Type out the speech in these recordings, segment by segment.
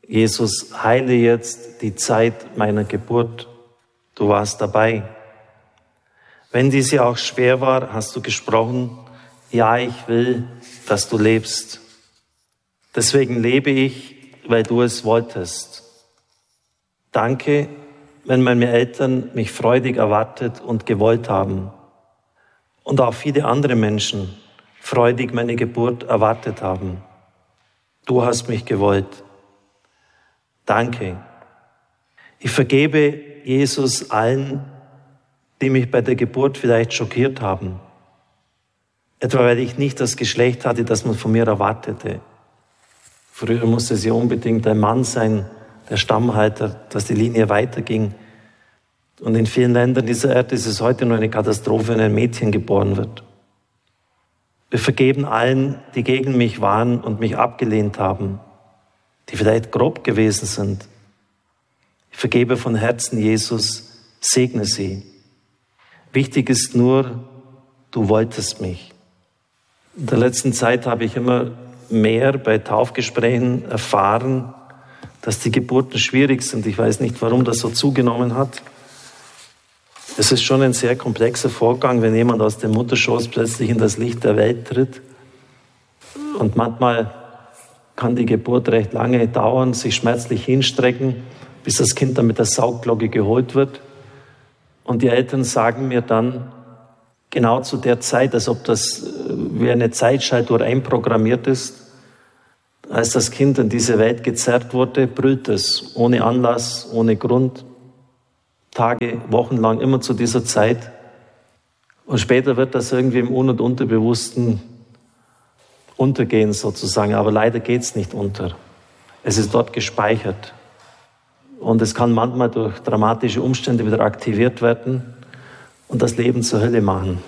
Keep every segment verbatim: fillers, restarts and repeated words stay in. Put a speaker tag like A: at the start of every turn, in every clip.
A: Jesus, heile jetzt die Zeit meiner Geburt. Du warst dabei. Wenn diese auch schwer war, hast du gesprochen, ja, ich will, dass du lebst. Deswegen lebe ich, weil du es wolltest. Danke, wenn meine Eltern mich freudig erwartet und gewollt haben. Und auch viele andere Menschen freudig meine Geburt erwartet haben. Du hast mich gewollt. Danke. Ich vergebe Jesus allen, die mich bei der Geburt vielleicht schockiert haben. Etwa weil ich nicht das Geschlecht hatte, das man von mir erwartete. Früher musste es ja unbedingt ein Mann sein, der Stammhalter, dass die Linie weiterging. Und in vielen Ländern dieser Erde ist es heute nur eine Katastrophe, wenn ein Mädchen geboren wird. Wir vergeben allen, die gegen mich waren und mich abgelehnt haben, die vielleicht grob gewesen sind. Ich vergebe von Herzen, Jesus, segne sie. Wichtig ist nur, du wolltest mich. In der letzten Zeit habe ich immer mehr bei Taufgesprächen erfahren, dass die Geburten schwierig sind. Ich weiß nicht, warum das so zugenommen hat. Es ist schon ein sehr komplexer Vorgang, wenn jemand aus dem Mutterschoß plötzlich in das Licht der Welt tritt. Und manchmal kann die Geburt recht lange dauern, sich schmerzlich hinstrecken, bis das Kind dann mit der Saugglocke geholt wird. Und die Eltern sagen mir dann, genau zu der Zeit, als ob das wie eine Zeitschaltuhr einprogrammiert ist, als das Kind in diese Welt gezerrt wurde, brüllt es, ohne Anlass, ohne Grund, Tage, Wochen lang, immer zu dieser Zeit. Und später wird das irgendwie im Un- und Unterbewussten untergehen sozusagen, aber leider geht es nicht unter. Es ist dort gespeichert. Und es kann manchmal durch dramatische Umstände wieder aktiviert werden und das Leben zur Hölle machen.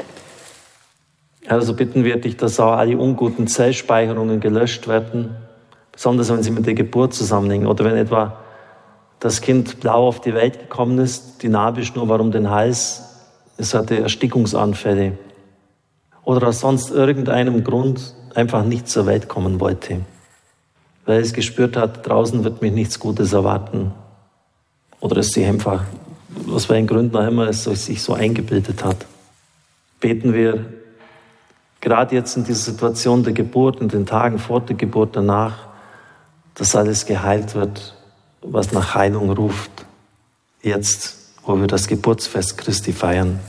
A: Also bitten wir dich, dass auch alle unguten Zellspeicherungen gelöscht werden, besonders wenn sie mit der Geburt zusammenhängen oder wenn etwa das Kind blau auf die Welt gekommen ist, die Nabelschnur war um den Hals, es hatte Erstickungsanfälle oder aus sonst irgendeinem Grund einfach nicht zur Welt kommen wollte, weil es gespürt hat, draußen wird mich nichts Gutes erwarten oder es sich einfach, aus welchen Gründen auch immer es sich so eingebildet hat. Beten wir gerade jetzt in dieser Situation der Geburt, in den Tagen vor der Geburt, danach, dass alles geheilt wird, was nach Heilung ruft, jetzt, wo wir das Geburtsfest Christi feiern.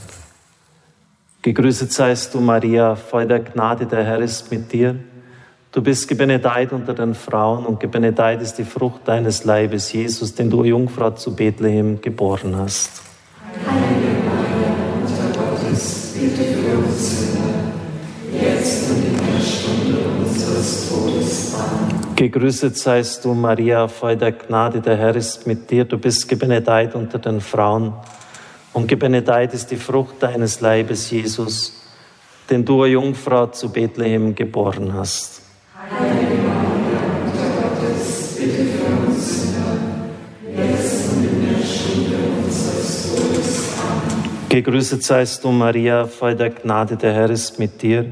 A: Gegrüßet seist du, Maria, voll der Gnade, der Herr ist mit dir. Du bist gebenedeit unter den Frauen und gebenedeit ist die Frucht deines Leibes, Jesus, den du, Jungfrau zu Bethlehem, geboren hast.
B: Heilige Maria, Mutter Gottes, bitte für uns Sünder, jetzt und in der Stunde unseres Todes. Amen.
A: Gegrüßet seist du, Maria, voll der Gnade, der Herr ist mit dir. Du bist gebenedeit unter den Frauen und gebenedeit ist die Frucht deines Leibes, Jesus, den du, Jungfrau zu Bethlehem, geboren hast.
B: Heilige Maria, Mutter Gottes, bitte für uns Sünder, jetzt und in der Stunde unseres Todes. Amen.
A: Gegrüßet seist du, Maria, voll der Gnade, der Herr ist mit dir.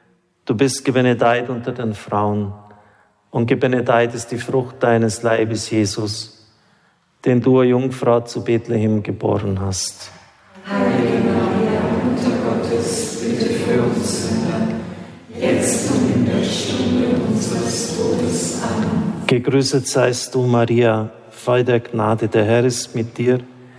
A: Du bist gebenedeit unter den Frauen und gebenedeit ist die Frucht deines Leibes, Jesus, den du, Jungfrau zu Bethlehem, geboren hast.
B: Heilige Maria, Mutter Gottes, bitte für uns Sünder, jetzt und in der Stunde unseres Todes. Amen.
A: Gegrüßet seist du, Maria, voll der Gnade, der Herr ist mit dir.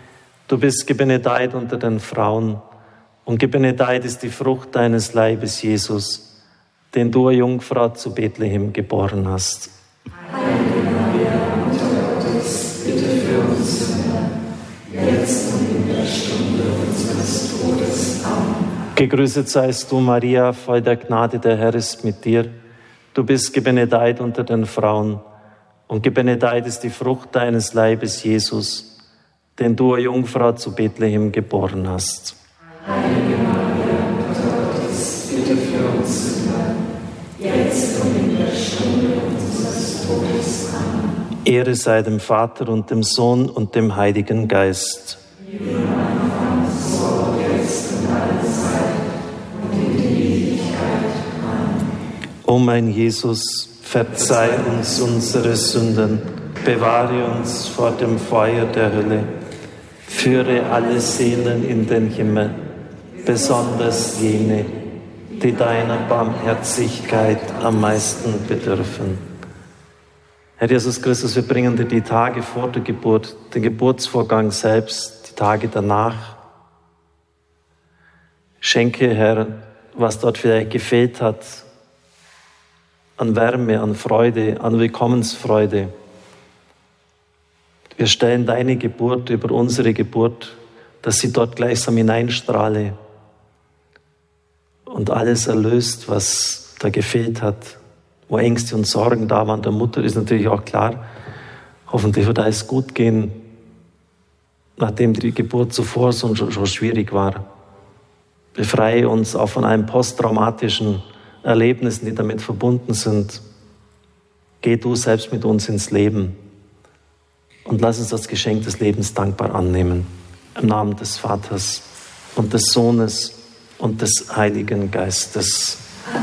A: Du bist gebenedeit unter den Frauen und gebenedeit ist die Frucht deines Leibes, Jesus, den du, Jungfrau zu Bethlehem, geboren hast.
B: Heilige Maria, Mutter Gottes, bitte für uns Sünder, jetzt und in der Stunde unseres Todes. Amen.
A: Gegrüßet seist du, Maria, voll der Gnade, der Herr ist mit dir. Du bist gebenedeit unter den Frauen und gebenedeit ist die Frucht deines Leibes, Jesus, den du, Jungfrau zu Bethlehem, geboren hast.
B: Heilige Maria, Mutter Gottes, bitte für uns Sünder, jetzt und in der Stunde unseres Todes. Amen.
A: Ehre sei dem Vater und dem Sohn und dem Heiligen Geist.
B: Wie im Anfang, so jetzt und alle Zeit und in die Ewigkeit. Amen.
A: O mein Jesus, verzeih uns unsere Sünden, bewahre uns vor dem Feuer der Hölle, führe alle Seelen in den Himmel, besonders jene, die deiner Barmherzigkeit am meisten bedürfen. Herr Jesus Christus, wir bringen dir die Tage vor der Geburt, den Geburtsvorgang selbst, die Tage danach. Schenke, Herr, was dort vielleicht gefehlt hat, an Wärme, an Freude, an Willkommensfreude. Wir stellen deine Geburt über unsere Geburt, dass sie dort gleichsam hineinstrahle und alles erlöst, was da gefehlt hat, wo Ängste und Sorgen da waren. Der Mutter ist natürlich auch klar, hoffentlich wird alles gut gehen, nachdem die Geburt zuvor so schon schwierig war. Befreie uns auch von allen posttraumatischen Erlebnissen, die damit verbunden sind. Geh du selbst mit uns ins Leben und lass uns das Geschenk des Lebens dankbar annehmen. Im Namen des Vaters und des Sohnes und des Heiligen Geistes.